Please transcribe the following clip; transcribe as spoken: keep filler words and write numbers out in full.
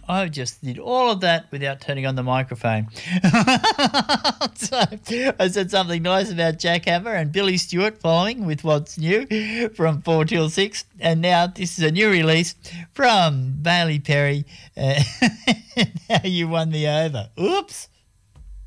I just did all of that without turning on the microphone. So I said something nice about Jack Hammer and Billy Stewart following with What's New from four till six. And now this is a new release from Bailey Perry. Uh, How You Won Me Over. Oops.